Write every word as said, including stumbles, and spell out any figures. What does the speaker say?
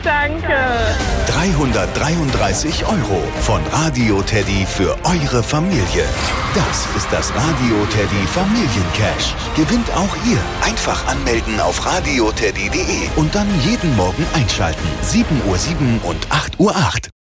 danke. dreihundertdreiunddreißig Euro von Radio Teddy für eure Familie. Das ist das Radio Teddy Familiencash. Gewinnt auch ihr. Einfach anmelden auf radioteddy punkt de und dann jeden Morgen einschalten. sieben Uhr sieben und acht Uhr acht.